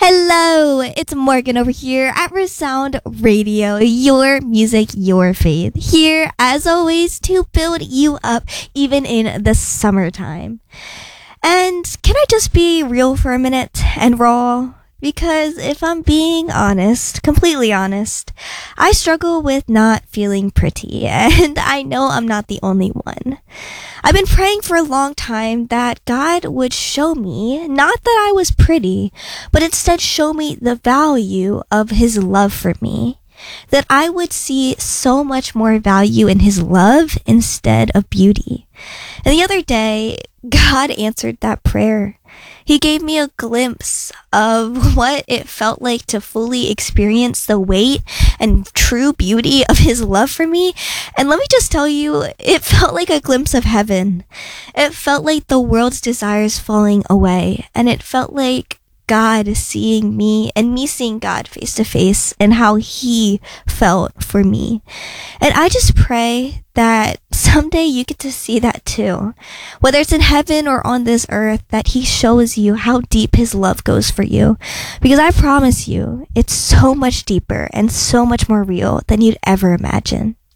Hello, it's Morgan over here at Resound Radio, your music, your faith. Here, as always, to build you up even in the summertime. And can I just be real for a minute and raw? Because if I'm being honest, completely honest, I struggle with not feeling pretty, and I know I'm not the only one. I've been praying for a long time that God would show me, not that I was pretty, but instead show me the value of His love for me. That I would see so much more value in His love instead of beauty. And the other day, God answered that prayer. He gave me a glimpse of what it felt like to fully experience the weight and true beauty of His love for me. And let me just tell you, it felt like a glimpse of heaven. It felt like the world's desires falling away. And it felt like God seeing me and me seeing God face to face and how He felt for me. And I just pray that someday you get to see that too. Whether it's in heaven or on this earth, that He shows you how deep His love goes for you. Because I promise you, it's so much deeper and so much more real than you'd ever imagine.